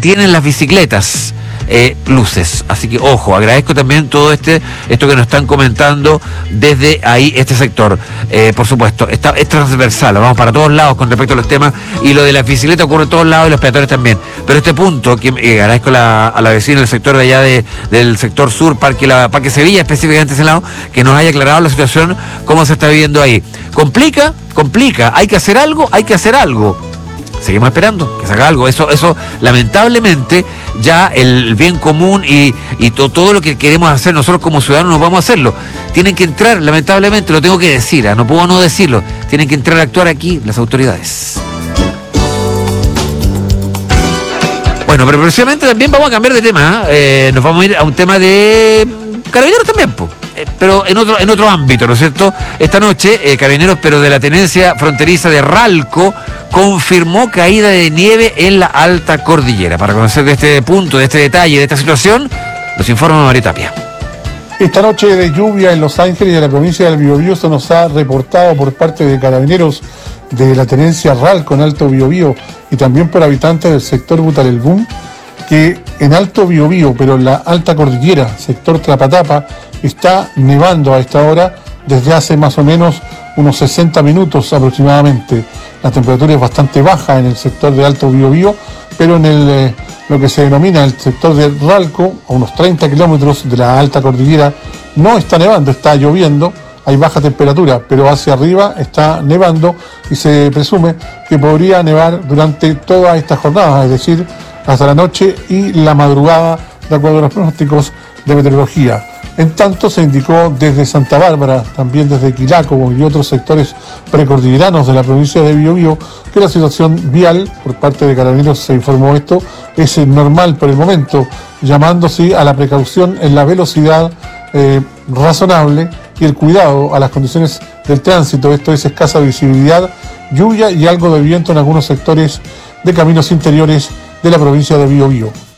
tienen las bicicletas. Luces, así que ojo, agradezco también todo esto que nos están comentando desde ahí este sector. Por supuesto, es transversal, vamos para todos lados con respecto a los temas, y lo de las bicicletas ocurre en todos lados y los peatones también, pero este punto que agradezco a la vecina del sector de allá del sector sur, Parque Sevilla, específicamente ese lado, que nos haya aclarado la situación, cómo se está viviendo ahí. Complica, hay que hacer algo. Seguimos esperando que se haga algo. Eso lamentablemente, ya el bien común y todo lo que queremos hacer nosotros como ciudadanos, no vamos a hacerlo. Tienen que entrar, lamentablemente, lo tengo que decir, no puedo no decirlo, tienen que entrar a actuar aquí las autoridades. Bueno, pero precisamente también vamos a cambiar de tema, nos vamos a ir a un tema de Carabineros también, pero en otro ámbito, ¿no es cierto? Esta noche, Carabineros, pero de la tenencia fronteriza de Ralco, confirmó caída de nieve en la alta cordillera. Para conocer de este punto, de este detalle, de esta situación, nos informa María Tapia. Esta noche de lluvia en Los Ángeles y en la provincia del Biobío se nos ha reportado por parte de Carabineros de la tenencia Ralco en Alto Biobío y también por habitantes del sector Butarelbún, que en Alto Biobío, pero en la alta cordillera, sector Tlapatapa, está nevando a esta hora desde hace más o menos unos 60 minutos aproximadamente. La temperatura es bastante baja en el sector de Alto Biobío, pero en lo que se denomina el sector de Ralco, a unos 30 kilómetros de la alta cordillera, no está nevando, está lloviendo, hay baja temperatura, pero hacia arriba está nevando y se presume que podría nevar durante toda esta jornada, es decir, hasta la noche y la madrugada, de acuerdo a los pronósticos de meteorología. En tanto, se indicó desde Santa Bárbara, también desde Quilaco y otros sectores precordilleranos de la provincia de Biobío, que la situación vial, por parte de Carabineros se informó esto, es normal por el momento, llamándose a la precaución en la velocidad razonable y el cuidado a las condiciones del tránsito. Esto es escasa visibilidad, lluvia y algo de viento en algunos sectores de caminos interiores de la provincia de Biobío.